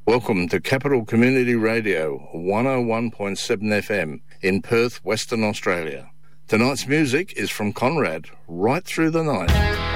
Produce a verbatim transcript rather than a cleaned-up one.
Welcome to Capital Community Radio, one oh one point seven F M in Perth, Western Australia. Tonight's music is from Conrad, Right Through the Night.